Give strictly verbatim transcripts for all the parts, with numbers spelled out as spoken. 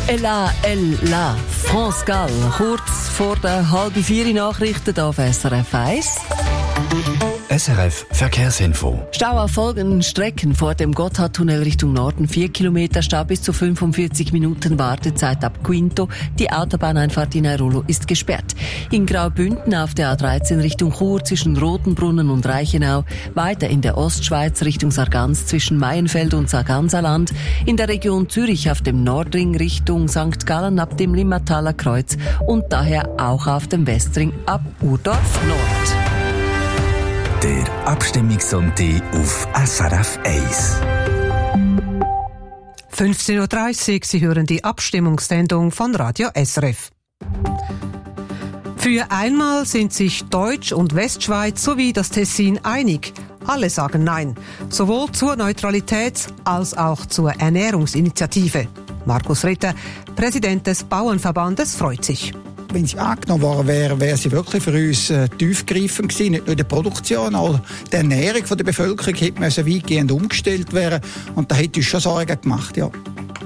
Ella, Ella, France Gall, kurz vor der halb vier Nachrichten auf S R F eins. S R F Verkehrsinfo. Stau auf folgenden Strecken: vor dem Gotthardtunnel Richtung Norden vier Kilometer Stau bis zu fünfundvierzig Minuten Wartezeit ab Quinto. Die Autobahneinfahrt in Airolo ist gesperrt. In Graubünden auf der A dreizehn Richtung Chur zwischen Rotenbrunnen und Reichenau. Weiter in der Ostschweiz Richtung Sargans zwischen Maienfeld und Sarganserland. In der Region Zürich auf dem Nordring Richtung Sankt Gallen ab dem Limmataler Kreuz und daher auch auf dem Westring ab Urdorf Nord. Der Abstimmungssonntag auf S R F eins. fünfzehn Uhr dreißig, Sie hören die Abstimmungssendung von Radio S R F. Für einmal sind sich Deutsch- und Westschweiz sowie das Tessin einig. Alle sagen Nein, sowohl zur Neutralitäts- als auch zur Ernährungsinitiative. Markus Ritter, Präsident des Bauernverbandes, freut sich. Wenn sie angenommen worden wäre, wäre sie wirklich für uns äh, tiefgreifend gewesen. Nicht nur in der Produktion, auch die Ernährung von der Bevölkerung hätte man so weitgehend umgestellt werden. Und da hätte uns schon Sorgen gemacht, ja.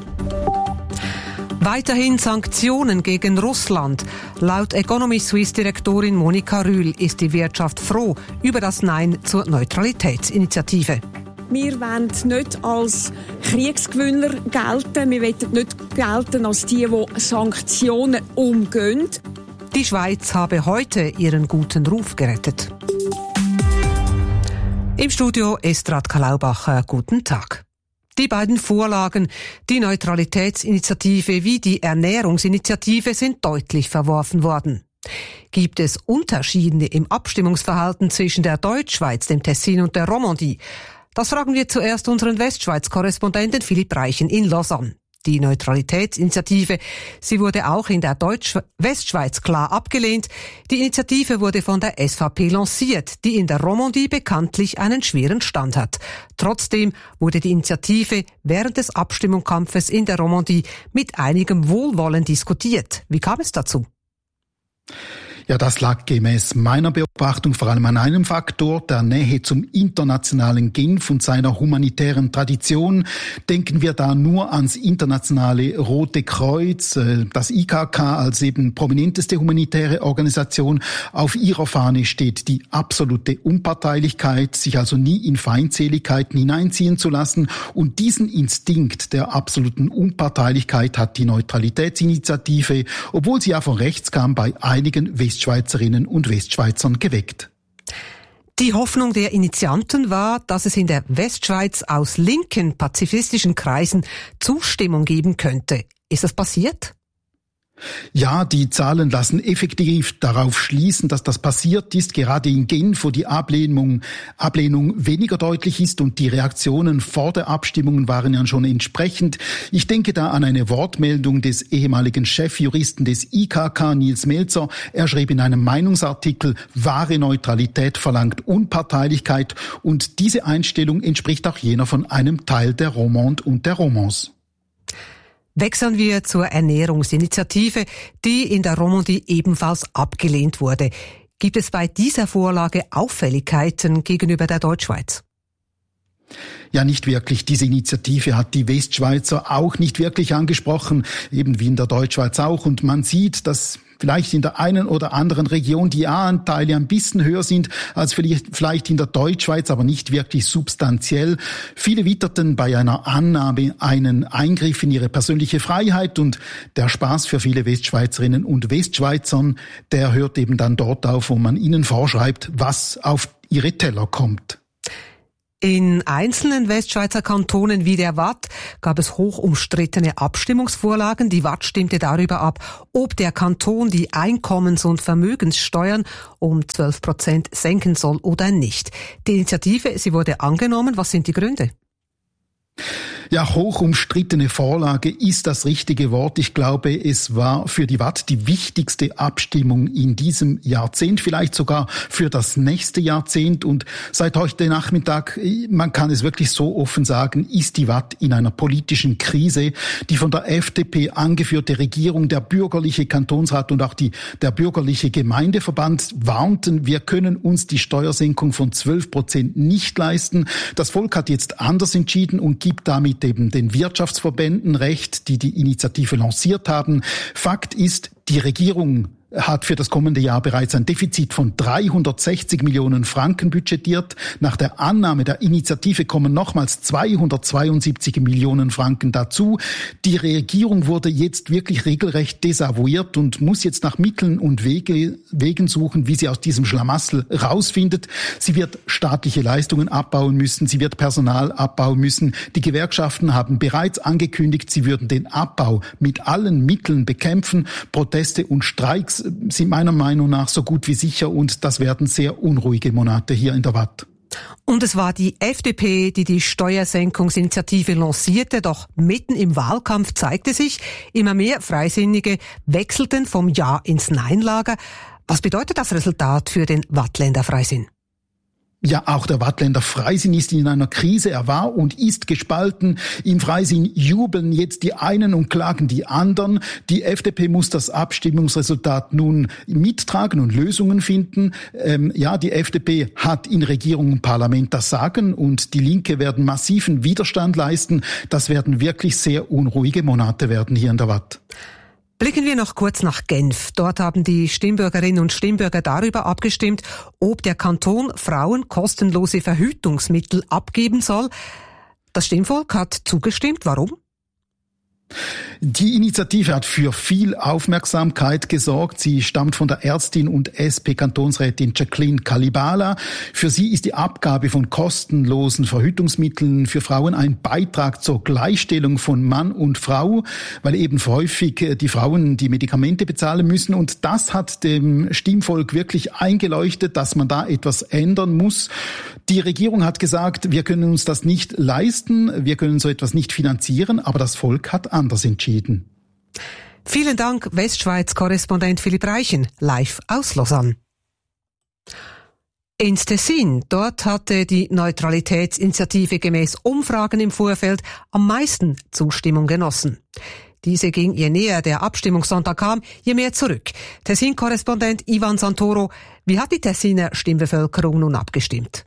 Weiterhin Sanktionen gegen Russland. Laut Economy Suisse Direktorin Monika Rühl ist die Wirtschaft froh über das Nein zur Neutralitätsinitiative. Wir wollen nicht als Kriegsgewinner gelten. Wir wollen nicht gelten als die, die Sanktionen umgehen. Die Schweiz habe heute ihren guten Ruf gerettet. Im Studio Estrat Kalaubacher, guten Tag. Die beiden Vorlagen, die Neutralitätsinitiative wie die Ernährungsinitiative, sind deutlich verworfen worden. Gibt es Unterschiede im Abstimmungsverhalten zwischen der Deutschschweiz, dem Tessin und der Romandie? Das fragen wir zuerst unseren Westschweiz-Korrespondenten Philipp Reichen in Lausanne. Die Neutralitätsinitiative, sie wurde auch in der Deutsch-Westschweiz klar abgelehnt. Die Initiative wurde von der S V P lanciert, die in der Romandie bekanntlich einen schweren Stand hat. Trotzdem wurde die Initiative während des Abstimmungskampfes in der Romandie mit einigem Wohlwollen diskutiert. Wie kam es dazu? Ja, das lag gemäß meiner Beobachtung vor allem an einem Faktor, der Nähe zum internationalen Genf und seiner humanitären Tradition. Denken wir da nur ans internationale Rote Kreuz, das I K K als eben prominenteste humanitäre Organisation. Auf ihrer Fahne steht die absolute Unparteilichkeit, sich also nie in Feindseligkeiten hineinziehen zu lassen. Und diesen Instinkt der absoluten Unparteilichkeit hat die Neutralitätsinitiative, obwohl sie ja von rechts kam, bei einigen Westschweizerinnen und Westschweizern geweckt. Die Hoffnung der Initianten war, dass es in der Westschweiz aus linken pazifistischen Kreisen Zustimmung geben könnte. Ist das passiert? Ja, die Zahlen lassen effektiv darauf schließen, dass das passiert ist, gerade in Genf, wo die Ablehnung, Ablehnung weniger deutlich ist und die Reaktionen vor der Abstimmung waren ja schon entsprechend. Ich denke da an eine Wortmeldung des ehemaligen Chefjuristen des I K K, Nils Melzer. Er schrieb in einem Meinungsartikel, wahre Neutralität verlangt Unparteilichkeit, und diese Einstellung entspricht auch jener von einem Teil der Romande und der Romans. Wechseln wir zur Ernährungsinitiative, die in der Romandie ebenfalls abgelehnt wurde. Gibt es bei dieser Vorlage Auffälligkeiten gegenüber der Deutschschweiz? Ja, nicht wirklich. Diese Initiative hat die Westschweizer auch nicht wirklich angesprochen, eben wie in der Deutschschweiz auch. Und man sieht, dass vielleicht in der einen oder anderen Region die A-Anteile ein bisschen höher sind als vielleicht in der Deutschschweiz, aber nicht wirklich substanziell. Viele witterten bei einer Annahme einen Eingriff in ihre persönliche Freiheit, und der Spaß für viele Westschweizerinnen und Westschweizern, der hört eben dann dort auf, wo man ihnen vorschreibt, was auf ihre Teller kommt. In einzelnen Westschweizer Kantonen wie der Waadt gab es hoch umstrittene Abstimmungsvorlagen. Die Waadt stimmte darüber ab, ob der Kanton die Einkommens- und Vermögenssteuern um zwölf Prozent senken soll oder nicht. Die Initiative, sie wurde angenommen. Was sind die Gründe? Ja, hoch umstrittene Vorlage ist das richtige Wort. Ich glaube, es war für die Waadt die wichtigste Abstimmung in diesem Jahrzehnt, vielleicht sogar für das nächste Jahrzehnt. Und seit heute Nachmittag, man kann es wirklich so offen sagen, ist die Waadt in einer politischen Krise. Die von der F D P angeführte Regierung, der bürgerliche Kantonsrat und auch die, der bürgerliche Gemeindeverband warnten, wir können uns die Steuersenkung von zwölf Prozent nicht leisten. Das Volk hat jetzt anders entschieden und gibt damit mit eben den Wirtschaftsverbänden recht, die die Initiative lanciert haben. Fakt ist, die Regierung hat für das kommende Jahr bereits ein Defizit von dreihundertsechzig Millionen Franken budgetiert. Nach der Annahme der Initiative kommen nochmals zweihundertzweiundsiebzig Millionen Franken dazu. Die Regierung wurde jetzt wirklich regelrecht desavouiert und muss jetzt nach Mitteln und Wege, Wegen suchen, wie sie aus diesem Schlamassel rausfindet. Sie wird staatliche Leistungen abbauen müssen, sie wird Personal abbauen müssen. Die Gewerkschaften haben bereits angekündigt, sie würden den Abbau mit allen Mitteln bekämpfen. Proteste und Streiks sind meiner Meinung nach so gut wie sicher und das werden sehr unruhige Monate hier in der Watt. Und es war die F D P, die die Steuersenkungsinitiative lancierte, doch mitten im Wahlkampf zeigte sich, immer mehr Freisinnige wechselten vom Ja ins Nein-Lager. Was bedeutet das Resultat für den Wattländer Freisinn? Ja, auch der Wattländer Freisinn ist in einer Krise. Er war und ist gespalten. Im Freisinn jubeln jetzt die einen und klagen die anderen. Die F D P muss das Abstimmungsresultat nun mittragen und Lösungen finden. Ähm, ja, die F D P hat in Regierung und Parlament das Sagen und die Linke werden massiven Widerstand leisten. Das werden wirklich sehr unruhige Monate werden hier in der Watt. Blicken wir noch kurz nach Genf. Dort haben die Stimmbürgerinnen und Stimmbürger darüber abgestimmt, ob der Kanton Frauen kostenlose Verhütungsmittel abgeben soll. Das Stimmvolk hat zugestimmt. Warum? Die Initiative hat für viel Aufmerksamkeit gesorgt. Sie stammt von der Ärztin und S P-Kantonsrätin Jacqueline Kalibala. Für sie ist die Abgabe von kostenlosen Verhütungsmitteln für Frauen ein Beitrag zur Gleichstellung von Mann und Frau, weil eben häufig die Frauen die Medikamente bezahlen müssen. Und das hat dem Stimmvolk wirklich eingeleuchtet, dass man da etwas ändern muss. Die Regierung hat gesagt, wir können uns das nicht leisten, wir können so etwas nicht finanzieren, aber das Volk hat anders entschieden. Vielen Dank, Westschweiz-Korrespondent Philipp Reichen, live aus Lausanne. Ins Tessin, dort hatte die Neutralitätsinitiative gemäß Umfragen im Vorfeld am meisten Zustimmung genossen. Diese ging, je näher der Abstimmungssonntag kam, je mehr zurück. Tessin-Korrespondent Ivan Santoro, wie hat die Tessiner Stimmbevölkerung nun abgestimmt?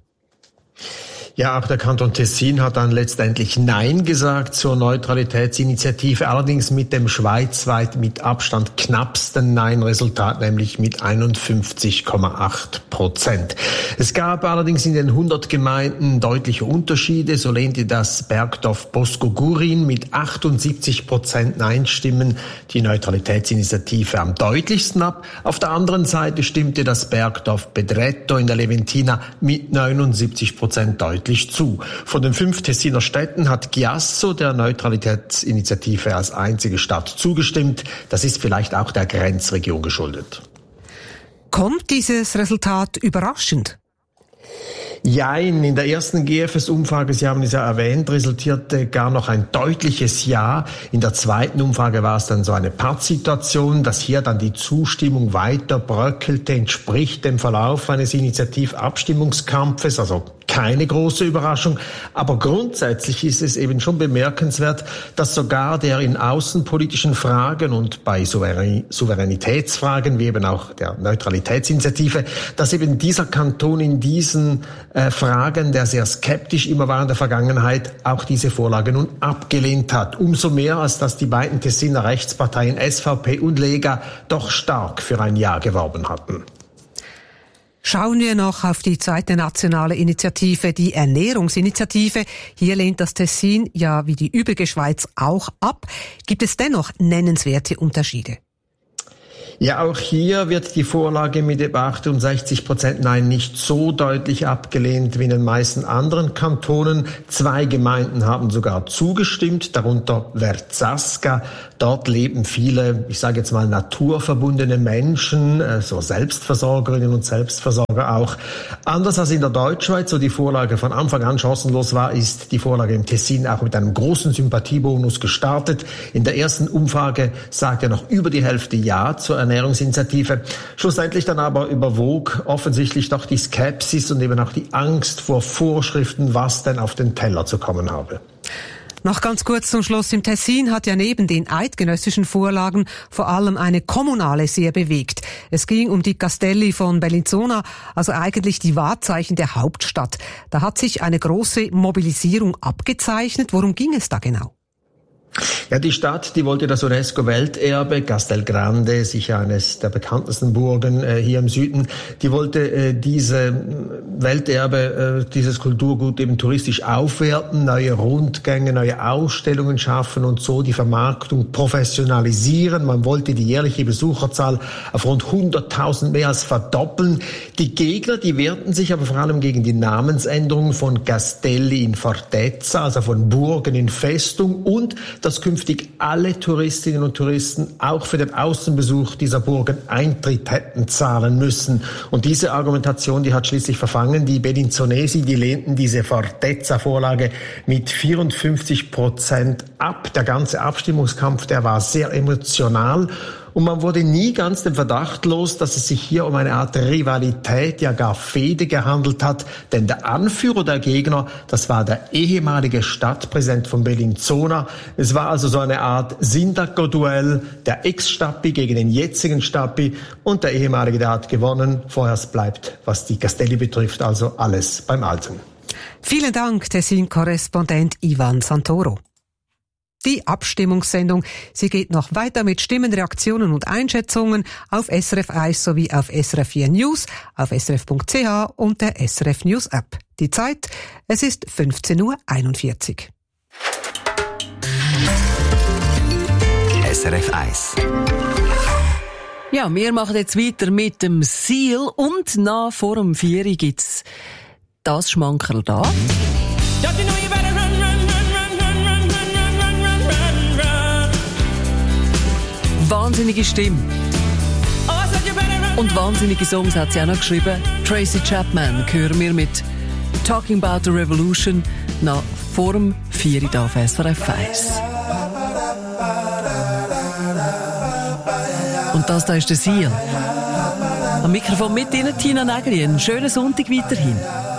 Ja, auch der Kanton Tessin hat dann letztendlich Nein gesagt zur Neutralitätsinitiative, allerdings mit dem schweizweit mit Abstand knappsten Nein-Resultat, nämlich mit einundfünfzig Komma acht Prozent. Es gab allerdings in den hundert Gemeinden deutliche Unterschiede. So lehnte das Bergdorf Bosco-Gurin mit achtundsiebzig Prozent Nein-Stimmen die Neutralitätsinitiative am deutlichsten ab. Auf der anderen Seite stimmte das Bergdorf Bedretto in der Leventina mit neunundsiebzig Prozent deutlich zu. Von den fünf Tessiner Städten hat Chiasso der Neutralitätsinitiative als einzige Stadt zugestimmt. Das ist vielleicht auch der Grenzregion geschuldet. Kommt dieses Resultat überraschend? Jein, in der ersten G F S-Umfrage, Sie haben es ja erwähnt, resultierte gar noch ein deutliches Ja. In der zweiten Umfrage war es dann so eine Pattsituation, dass hier dann die Zustimmung weiter bröckelte, entspricht dem Verlauf eines Initiativabstimmungskampfes, also keine große Überraschung. Aber grundsätzlich ist es eben schon bemerkenswert, dass sogar der in außenpolitischen Fragen und bei Souveränitätsfragen, wie eben auch der Neutralitätsinitiative, dass eben dieser Kanton in diesen äh, Fragen, der sehr skeptisch immer war in der Vergangenheit, auch diese Vorlage nun abgelehnt hat. Umso mehr, als dass die beiden Tessiner Rechtsparteien S V P und Lega doch stark für ein Ja geworben hatten. Schauen wir noch auf die zweite nationale Initiative, die Ernährungsinitiative. Hier lehnt das Tessin, ja wie die übrige Schweiz, auch ab. Gibt es dennoch nennenswerte Unterschiede? Ja, auch hier wird die Vorlage mit etwa achtundsechzig Prozent Nein nicht so deutlich abgelehnt wie in den meisten anderen Kantonen. Zwei Gemeinden haben sogar zugestimmt, darunter Verzaska. Dort leben viele, ich sage jetzt mal, naturverbundene Menschen, so Selbstversorgerinnen und Selbstversorger auch. Anders als in der Deutschschweiz, wo die Vorlage von Anfang an chancenlos war, ist die Vorlage im Tessin auch mit einem großen Sympathiebonus gestartet. In der ersten Umfrage sagte noch über die Hälfte Ja zur Ernährungsinitiative. Schlussendlich dann aber überwog offensichtlich doch die Skepsis und eben auch die Angst vor Vorschriften, was denn auf den Teller zu kommen habe. Noch ganz kurz zum Schluss. Im Tessin hat ja neben den eidgenössischen Vorlagen vor allem eine kommunale sehr bewegt. Es ging um die Castelli von Bellinzona, also eigentlich die Wahrzeichen der Hauptstadt. Da hat sich eine große Mobilisierung abgezeichnet. Worum ging es da genau? Ja, die Stadt, die wollte das UNESCO-Welterbe, Castel Grande, sicher eines der bekanntesten Burgen äh, hier im Süden, die wollte äh, diese Welterbe, äh, dieses Kulturgut eben touristisch aufwerten, neue Rundgänge, neue Ausstellungen schaffen und so die Vermarktung professionalisieren. Man wollte die jährliche Besucherzahl auf rund hunderttausend mehr als verdoppeln. Die Gegner, die wehrten sich aber vor allem gegen die Namensänderung von Castelli in Fortezza, also von Burgen in Festung, und dass künftig alle Touristinnen und Touristen auch für den Außenbesuch dieser Burgen Eintritt hätten zahlen müssen. Und diese Argumentation, die hat schließlich verfangen. Die Bellinzonesi, die lehnten diese Fortezza-Vorlage mit vierundfünfzig Prozent ab. Der ganze Abstimmungskampf, der war sehr emotional. Und man wurde nie ganz dem Verdacht los, dass es sich hier um eine Art Rivalität, ja gar Fehde gehandelt hat. Denn der Anführer der Gegner, das war der ehemalige Stadtpräsident von Bellinzona. Es war also so eine Art Sindaco-Duell, der Ex-Stappi gegen den jetzigen Stappi. Und der ehemalige, der hat gewonnen. Vorerst bleibt, was die Castelli betrifft, also alles beim Alten. Vielen Dank, Tessin-Korrespondent Ivan Santoro. Die Abstimmungssendung, sie geht noch weiter mit Stimmen, Reaktionen und Einschätzungen auf S R F eins sowie auf S R F vier News, auf S R F Punkt C H und der S R F News App. Die Zeit, es ist fünfzehn Uhr einundvierzig. S R F eins. Ja, wir machen jetzt weiter mit dem Seal und nach vor dem vier gibt's das Schmankerl da. Wahnsinnige Stimme. Und wahnsinnige Songs hat sie auch noch geschrieben. Tracy Chapman hören wir mit Talking About the Revolution nach vor dem vier Uhr auf S R F eins. Und das da ist der Seal. Am Mikrofon mit Ihnen Tina Nägeli. Einen schönen Sonntag weiterhin.